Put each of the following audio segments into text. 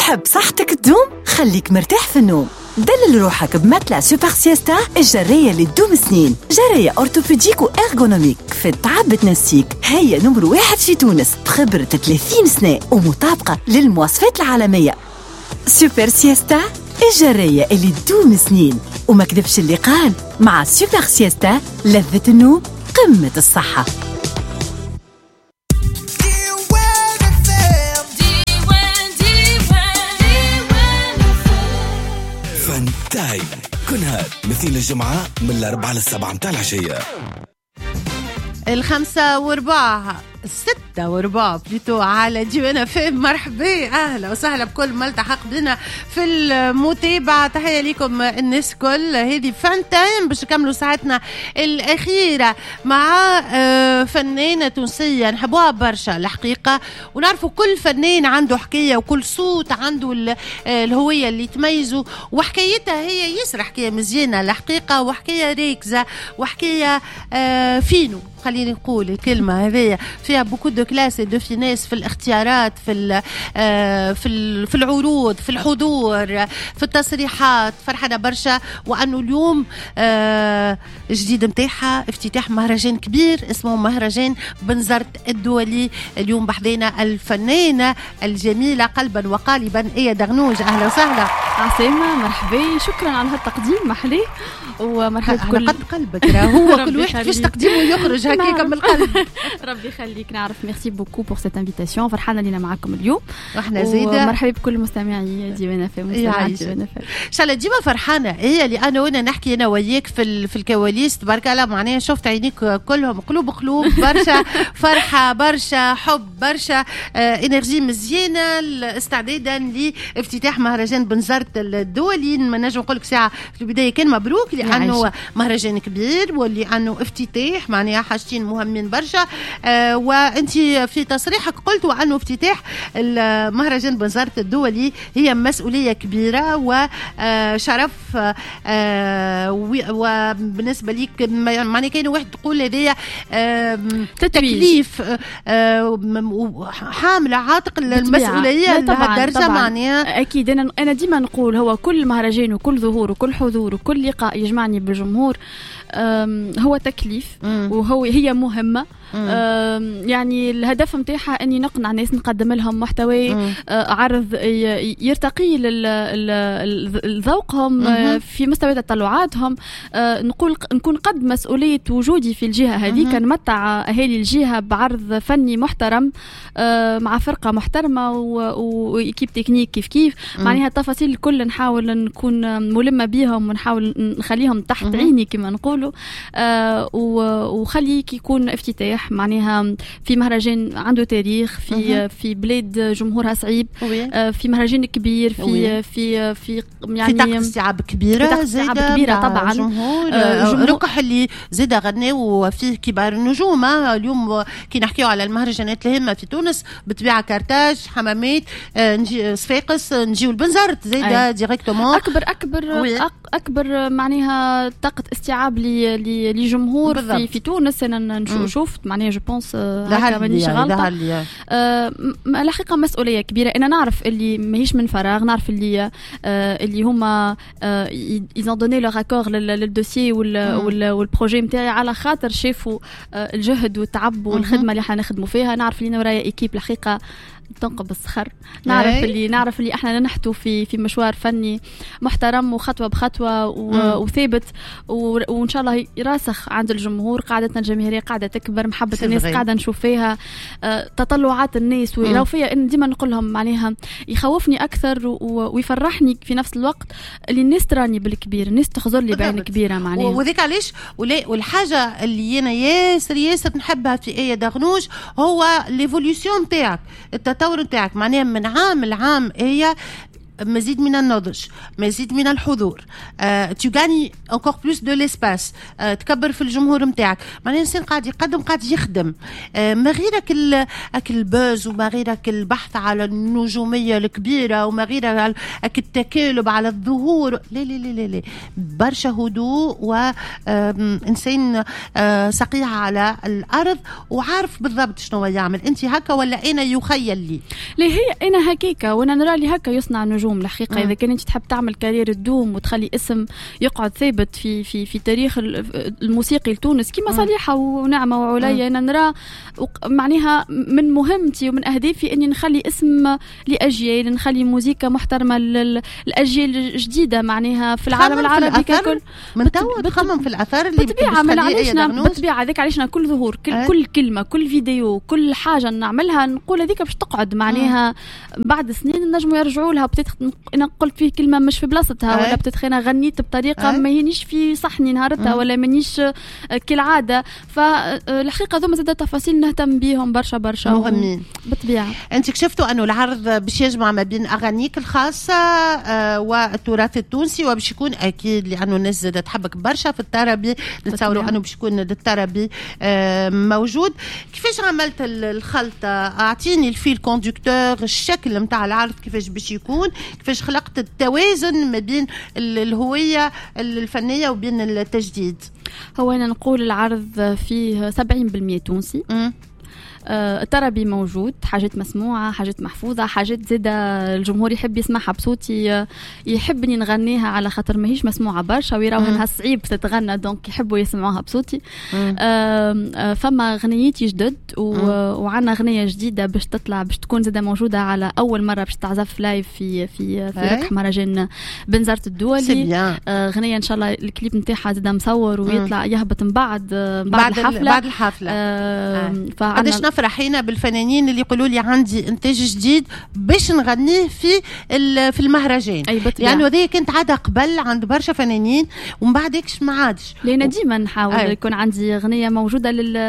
تحب صحتك تدوم؟ خليك مرتاح في النوم. دلل روحك بمتلة سوبر سيستا الجرية اللي تدوم سنين. جرية أورتوبيديك وإرغونوميك في التعب تنسيك. هي نمبر 1 في تونس بخبرة 30 سنة ومطابقة للمواصفات العالمية. سوبر سيستا الجرية اللي تدوم سنين. وما كذبش اللي قال، مع سوبر سيستا لذة النوم قمة الصحة. تايم كلها مثل الجمعة من 4 ل7 متاع العشية. 5:04 6:04 بليتو على جوانا فهم. مرحبا اهلا وسهلا بكل ملتحق بنا في المتابعه. تحيه لكم الناس كل. هذه فان تايم باش نكملوا ساعتنا الاخيره مع فنانه تونسيه نحبوها برشا الحقيقه، ونعرفوا كل فنان عنده حكايه وكل صوت عنده الهويه اللي تميزه، وحكايتها هي ياسر حكايه مزيانه الحقيقه، وحكايه ريكزه، وحكايه فينو. خليني نقول الكلمه هذه فيها بوكو دو كلاس دو فينيس في الاختيارات، في العروض، في الحضور، في التصريحات. فرحانه برشا، وانه اليوم جديد متاعها افتتاح مهرجان كبير اسمه مهرجان بنزرت الدولي. اليوم بحذينا الفنانه الجميله قلبا وقالبا ايه دغنوج. اهلا وسهلا عسامه، مرحبا، شكرا على هالتقديم محلي ومرحبا بكل قد قلبك. هو كل واحد فيش تقديمه يخرج هكاك من القلب. ربي يخليك. نعرف ميرسي بوكو بور سيت انفيتاسيون. فرحانه لينا معكم اليوم، واحنا زيده مرحبا بكل مستمعي ديوانا في مستمعات ديوانا في. ان شاء الله ديما فرحانه هي اللي انا وانا نحكي انا وياك في الكواليس. تبارك الله، معناها شفت عينيك كلهم قلوب برشا فرحه، برشا حب، برشا انرجي مزيانه استعدادا لافتتاح مهرجان بنزرت الدولي. ما نجم نقول لك ساعه في البدايه كان مبروك لانه مهرجان كبير واللي انه افتتاح معناها حاجتين مهمين برشا. وانت في تصريحك قلت وانه افتتاح المهرجان بنزرت الدولي هي مسؤوليه كبيره وشرف، وبالنسبه ليك معناها كاين واحد تقول هذايا تكليف حامله عاتق المسؤوليه لهالدرجه. معناها اكيد انا ديما نقول هو كل مهرجان وكل ظهور وكل حضور وكل لقاء يجمعني بالجمهور هو تكليف، هي مهمة. يعني الهدف متاعها اني نقنع الناس، نقدم لهم محتوى عرض يرتقي لذوقهم في مستوى تطلعاتهم. نكون قد مسؤولية وجودي في الجهة هذه، نمتع اهالي الجهة بعرض فني محترم مع فرقة محترمة وإيكيب تكنيك كيف معناها التفاصيل الكل نحاول نكون ملمة بيهم ونحاول نخليهم تحت عيني كما نقولوا. وخليك يكون افتتاح معناها في مهرجان عنده تاريخ في بلاد جمهورها صعيب، في مهرجان كبير في يعني في طاقة استيعاب كبيرة، طبعا جمهور رقح اللي زاد غناو فيه كبار النجوم. اليوم كي نحكيو على المهرجانات الهامة في تونس بطبيعة كارتاج، حمامات، نجي صفاقس، نجيو البنزرت زايدة ديريكتومون. أكبر معناها طاقة استيعاب لجمهور في تونس. أنا شفت معناها جو بونس هكا مانيش غلطة. الحقيقة مسؤولية كبيرة. أنا نعرف اللي ماهيش من فراغ، نعرف اللي هما ils ont donné leur accord للدوسيي والبروجي متاعي على خاطر شافوا الجهد والتعب والخدمة اللي حنخدموا فيها. نعرف اللي ورايا إيكيب الحقيقة تنقب الصخر. نعرف اللي احنا ننحتوا في مشوار فني محترم وخطوه بخطوه وثابت، وان شاء الله يراسخ عند الجمهور. قاعدتنا الجماهيريه قاعده تكبر، محبه الناس قاعده نشوف فيها، تطلعات الناس ويراو فيها. ان ديما نقول لهم معناها يخوفني اكثر ويفرحني في نفس الوقت اللي الناس تراني بالكبير، الناس تخزر لي بعين كبيره معناها. وذيك علاش والحاجه اللي انا ياسر نحبها في ايه دغنوج هو ليفوليوشن تاعك، التطور نتاعك. معناها من عام لعام هي مزيد من النضج، مزيد من الحضور، tu gagnes encore plus de l'espace، تكبر في الجمهور متاعك. معناها الانسان قاعد يقدم، قاعد يخدم، ما غيرك البوز، وما غيرك البحث على النجوميه الكبيره، وما غيرك التكالب على الظهور. لا لا لا لا، برشا هدوء، وانسان سقيع على الارض وعارف بالضبط شنو يعمل. انت هكا ولا انا يخيل لي؟ لا، هي انا هكيكا، وانا نرى لي هكا يصنع نجوم الحقيقه. اذا كان انت تحب تعمل كارير تدوم وتخلي اسم يقعد ثابت في تاريخ الموسيقي لتونس كيما صالحه ونعمه وعليا، انا نرى معناها من مهمتي ومن اهدافي اني نخلي اسم لاجيال، نخلي موسيقى محترمه للاجيال الجديده معناها في العالم العربي ككل. من تو تخمم في الاثار اللي بالطبيعه هذاك علينا كل ظهور، كل كلمه، كل فيديو، كل حاجه نعملها نقول هذيك باش تقعد معناها بعد سنين نجموا يرجعوا لها. انا قلت فيه كلمه مش في بلاصتها، ولا انا غنيت بطريقه ما ينيش في صحني نهارتها، ولا مانيش كالعاده. فالحقيقه ذوما زاد تفاصيل نهتم بيهم برشا مهمين بالطبيعه. انت اكتشفتوا انه العرض باش يجمع ما بين اغانيك الخاصه والتراث التونسي، وباش يكون اكيد لانه الناس زاد تحبك برشا في الطربي، نتصوروا انه باش يكون الطربي موجود. كيفاش عملت الخلطه؟ اعطيني الفيل كوندكتور، الشكل نتاع العرض كيفاش باش يكون، كيفاش خلقت التوازن ما بين الهويه الفنيه وبين التجديد. هو انا نقول العرض فيه 70% تونسي، الطربي موجود، حاجات مسموعة، حاجات محفوظة، حاجات زادة الجمهور يحب يسمعها بصوتي، يحبني نغنيها على خاطر ماهيش مسموعة برشا ويراوها انها صعيب تتغنى، دونك يحبوا يسمعوها بصوتي. فما غنيتي جدد وعنا غنية جديدة باش تطلع، باش تكون زادة موجودة على أول مرة، باش تعزف لايف في ركح مهرجان بنزرة الدولي. غنية إن شاء الله الكليب نتاعها زادة مصور ويطلع يهبط من بعد الحفلة. فعنا فرحينا بالفنانين اللي يقولوا لي عندي انتاج جديد باش نغنيه في المهرجان، يعني هذه كنت عادة قبل عند برشا فنانين ومن بعدكش ما عادش. لأن ديما نحاول يكون عندي أغنية موجودة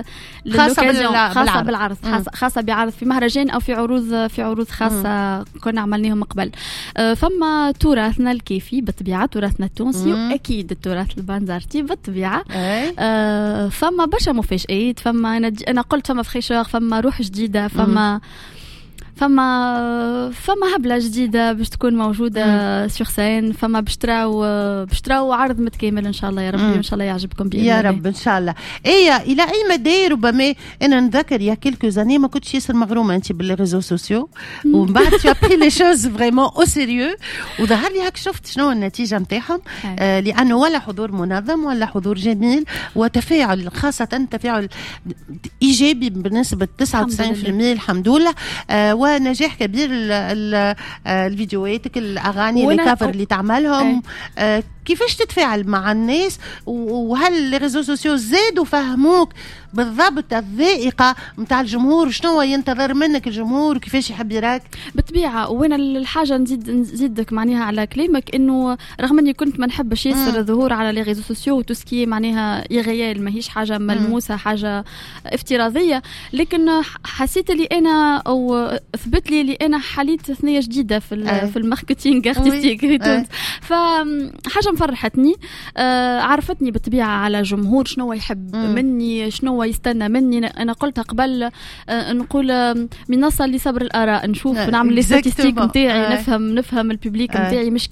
خاصة بالعرض، خاصة بعرض في مهرجان أو في عروض خاصة كنا عملناهم قبل. فما تراثنا الكيفي بالطبيعة، تراثنا التونسي، وأكيد التراث البنزرتي بالطبيعة. فما برشا مفاجآت، فما أنا قلت فما فخيشة، فما روح جديدة، فما هبلة جديدة باش تكون موجودة سور سين. فما باش تراو عرض متكامل ان شاء الله يا رب، ان شاء الله يعجبكم بإذن يا رب ان شاء الله. الى اي مدى ربما انا نذكر يا كيلكو زاني ما كنتش ياسر مغرومة انت بالريزو سوسيو، ومن بعد tu as pris les choses vraiment au sérieux، وظهر لي هاك شفت شنو النتيجة نتاعهم. لانه ولا حضور منظم ولا حضور جميل وتفاعل، خاصة تفاعل ايجابي بنسبة 99% الحمد لله، ونجاح كبير الفيديوهاتك، الاغاني الكفر اللي تعملهم. كيفاش تتفاعل مع الناس؟ وهل الريزو سوسيو زادوا فهموك بالضبط الذائقة متاع الجمهور؟ شنو ينتظر منك الجمهور وكيفاش يحب يراك؟ بالطبيعة. وانا الحاجة نزيدك معناها على كلامك، انه رغم اني كنت ما نحبش ياسر الظهور على لي ريزو سوسيو وتسكي معناها يغيال، ماهيش حاجة ملموسة، حاجة افتراضية، لكن حسيت لي انا او ثبت لي انا حليت ثنية جديدة في الماركتينغ ارتستيك في تونس. فحاجة مفرحتني، عرفتني بالطبيعة على جمهور شنو يحب مني، شنو يستنى مني. انا قلتها قبل، نقول منصة لصبر الآراء، نشوف نعمل لي ستاتستيك نتاعي، نفهم الببليك نتاعي، مش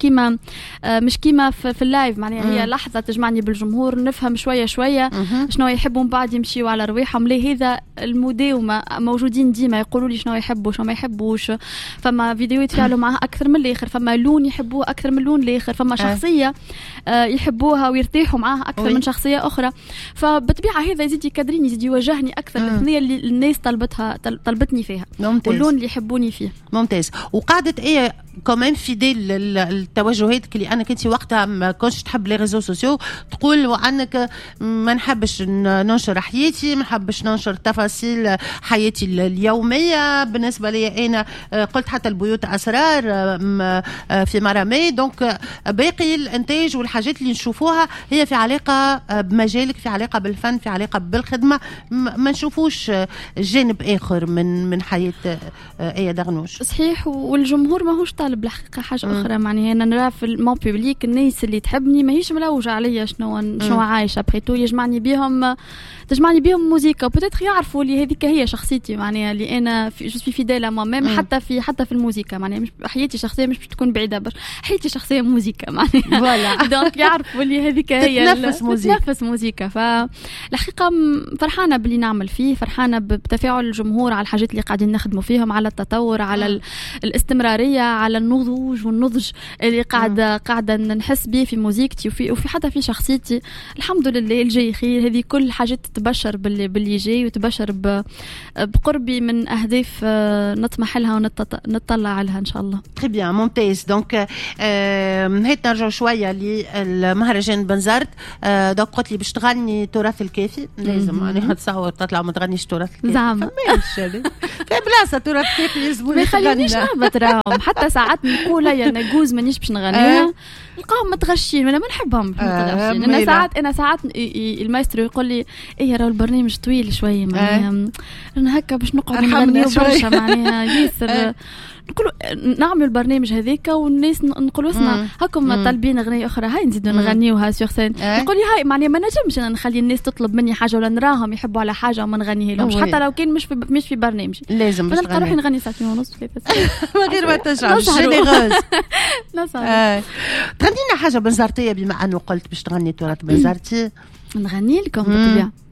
كيما في اللايف معناها هي لحظة تجمعني بالجمهور، نفهم شوية شنو يحبوا، من بعد يمشيوا على رواحهم. لهذا المداومة موجودين ديما يقولوا لي شنو يحبوا شنو ما يحبوش. فما فيديو يتفاعلوا معها أكثر من الآخر، فما لون يحبوه أكثر من لون الآخر، فما شخصية يحبوها ويرتاحوا معها أكثر من شخصية أخرى. فبالطبيعة هذا يزيد يكدريني، يزيد يوجهني أكثر للثنية اللي الناس طلبتني فيها، واللون اللي يحبوني فيه. ممتاز. وقعدت إيه كمان فيديل التوجهات اللي أنا كنتي وقتها ما كنتش تحب لي ريزو سوسيو، تقول وأنك ما نحبش ننشر حياتي، ما نحبش ننشر تفاصيل حياتي اليومية. بالنسبة لي أنا قلت حتى البيوت أسرار في مرامي، دونك باقي الانتاج والحاجات اللي نشوفوها هي في علاقة بمجالك، في علاقة بالفن، في علاقة بالخدمة، ما نشوفوش جانب آخر من حياة آية دغنوش. صحيح. والجمهور ماهوش طالب الحقيقه حاجه اخرى معناها انا نرى في المون بوبليك الناس اللي تحبني ماهيش ملوجه عليا شنو عايشه بخيتو تجمعني بهم موسيقى بوتيتر يعرفوا لي هذيك هي شخصيتي معناها اللي انا جو سوي فيديل موا ميم حتى في الموسيقى معناها مش حياتي الشخصيه مش تكون بعيده برشا حياتي شخصيه موسيقى معناها فوالا دونك يعرفوا لي هذيك هي تنفس موسيقى فالحقيقه فرحانه باللي نعمل فيه فرحانه بتفاعل الجمهور على الحاجات اللي قاعدين نخدموا فيهم على التطور على الاستمراريه على النضوج والنضج اللي قاعده نحس به في موسيقتي وفي حتى في شخصيتي الحمد لله الجاي خير هذه كل حاجات تبشر باللي جاي وتبشر بقربي من أهداف نطمح لها ونطلع لها إن شاء الله. Très bien, ممتاز. دونك هيت نرجع شوية للمهرجان بنزرت. دونك قلت لي باش تغني تراث الكافي لازم يعني هتصور تطلع ما تغنيش تراث الكافي. زعما. في بلاصة تراث الكافي يلزموني ما يخلينيش نهبط راهم حتى ساعات نقول هيا نجوز مانيش باش نغنيها. نلقاهم متغشين انا ما نحبهم متغشين انا ساعات المايسترو يقول لي ايه راه البرنامج طويل شويه معناها انا هكا باش نقعد نغنيو برشا معناها ياسر نقولوا نعمل البرنامج هذيك والناس نقولوا اسمع هاكم طالبين اغنيه اخرى هاي نزيدوا نغنيوها سيغ سين يقول لي هاي معناها ما نجمش انا نخلي الناس تطلب مني حاجه ولا نراهم يحبوا على حاجه وما نغنيها لهمش حتى لو كان مش في برنامج لازم باش نلقى روحي نغني ساعتين ونص من غير ما تشعر جينيروز تغني لنا حاجه بنزرتيه بما انه قلت باش تغني تراث بنزرتي نغني لكم بطبيعه